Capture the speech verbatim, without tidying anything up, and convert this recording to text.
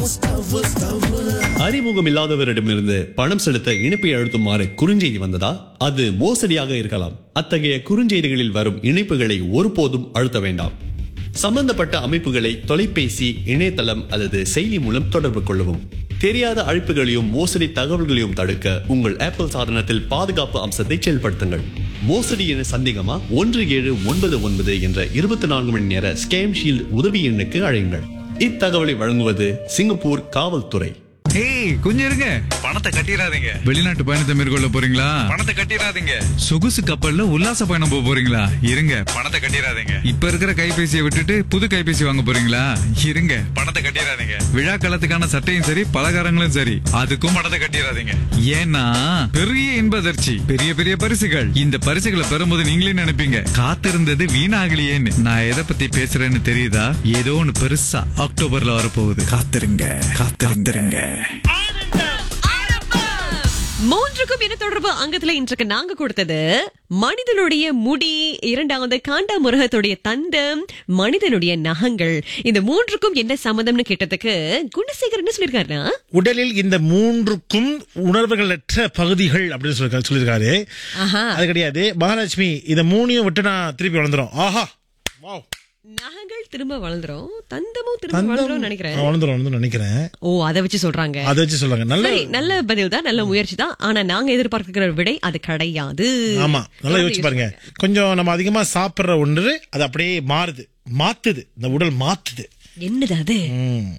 அறிமுகம் இல்லாதவரிடமிருந்து பணம் செலுத்த இணைப்பை அழுத்துமாறு குறுஞ்செய்தி வந்ததா? அது மோசடியாக இருக்கலாம். அத்தகைய குறுஞ்செய்திகளில் வரும் இணைப்புகளை ஒருபோதும் அழுத்த வேண்டாம். சம்பந்தப்பட்ட அமைப்புகளை தொலைபேசி, இணையதளம் அல்லது செயலி மூலம் தொடர்பு கொள்ளவும். தெரியாத அழைப்புகளையும் மோசடி தகவல்களையும் தடுக்க உங்கள் ஆப்பிள் சாதனத்தில் பாதுகாப்பு அம்சத்தை செயல்படுத்துங்கள். மோசடி என சந்தேகமா? ஒன்று ஏழு ஒன்பது ஒன்பது என்ற இருபத்தி நான்கு மணி நேர ஸ்கேம் ஷீல்ட் உதவி எண்ணுக்கு அழையுங்கள். இத்தகவலை வழங்குவது சிங்கப்பூர் காவல்துறை. ஏய், கொஞ்சம் இருங்க. பணத்தை கட்டிராதீங்க. வெளிநாட்டு பயணத்தை மேற்கொள்ள போறீங்களா? பணத்தை கட்டிராதீங்க. சொகுசு கப்பல்ல உல்லாச பயணம் போக போறீங்களா? இருங்க. பணத்தை கட்டிராதீங்க. இப்ப இருக்கிற கைபேசியை விட்டுட்டு புது கைபேசி வாங்க போறீங்களா? இருங்க. பணத்தை கட்டிராதீங்க. விழா காலத்துக்கான சட்டையும் சரி, பலகாரங்களும் சரி, அதுக்கும் பணத்தை கட்டிராதீங்க. ஏன்னா பெரிய இன்பதர்ச்சி, பெரிய பெரிய பரிசுகள். இந்த பரிசுகளை பெறும்போது நீங்களே நினைப்பீங்க, காத்திருந்தது வீணாகலையேன்னு. நான் எதை பத்தி பேசுறேன்னு தெரியுதா? ஏதோ ஒண்ணு பெருசா அக்டோபர்ல வரப்போகுது. காத்திருங்க, காத்திருந்துருங்க. மூன்றுக்கும் என்ன தொடர்பு அங்கத்துல இன்றைக்கு நாங்க கொடுத்தது மனிதனுடைய முடி, இரண்டாவது காண்டா முருகத்துடைய தந்தம், மனிதனுடைய நகங்கள். இந்த மூன்றுக்கும் என்ன சம்பந்தம்னு கேட்டதுக்கு குணசேகர் என்ன சொல்லிருக்காருன்னா, உடலில் இந்த மூன்றுக்கும் உணர்வுகளற்ற பகுதிகள் அப்படின்னு சொல்லி சொல்லியிருக்காரு. அது கிடையாது மகாலட்சுமி, இத மூணையும் விட்டு நான் திருப்பி வளர்ந்துரும். ஆஹா, வாவ். நகங்கள் திரும்ப வளர்ந்துரும், தந்தமும் திரும்ப வளர்ந்துரும் நினைக்கிறேன். வளர்ந்துரும் நினைக்கிறேன். ஓ, அதை வச்சு சொல்றாங்க. அதை வச்சு சொல்றாங்க. நல்ல நல்ல பதில் தான், நல்ல முயற்சி தான். ஆனா நாங்க எதிர்பார்க்கிற விடை அது கிடையாது. ஆமா, நல்லா யோசிச்சு பாருங்க. கொஞ்சம் நம்ம அதிகமா சாப்பிடுற ஒன்று அது அப்படியே மாறுது, மாத்துது, இந்த உடல் மாத்துது. என்னது அது?